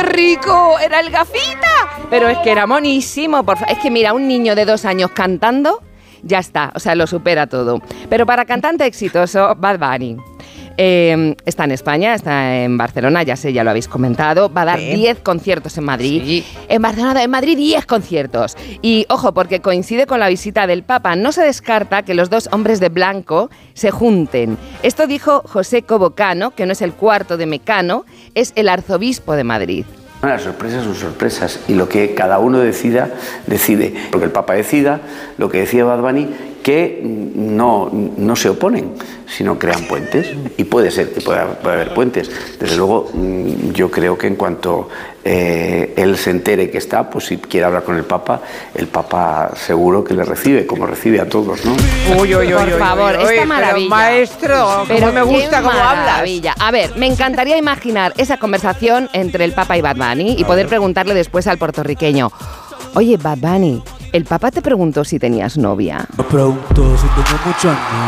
rico! ¡Era el Gafita! Pero es que era monísimo. Es que mira, un niño de 2 años cantando, ya está, o sea, lo supera todo. Pero para cantante exitoso, Bad Bunny. Está en España, está en Barcelona, ya lo habéis comentado. Va a dar 10 conciertos en Madrid. Sí. En Barcelona, en Madrid, 10 conciertos. Y ojo, porque coincide con la visita del Papa. No se descarta que los dos hombres de blanco se junten. Esto dijo José Cobo Cano, que no es el cuarto de Mecano, es el arzobispo de Madrid. Las sorpresas son sorpresas y lo que cada uno decide. Porque el Papa decida, lo que decía Bad Bunny, que no se oponen, sino crean puentes. Y puede ser que pueda haber puentes. Desde luego, yo creo que en cuanto él se entere que está, pues si quiere hablar con el Papa seguro que le recibe, como recibe a todos, ¿no? Por favor, esta maravilla. Pero, maestro, pero me gusta cómo hablas. A ver, me encantaría imaginar esa conversación entre el Papa y Bad Bunny y poder preguntarle después al puertorriqueño: oye, Bad Bunny, ¿el Papa te preguntó si tenías novia? Me preguntó si tenía muchos años.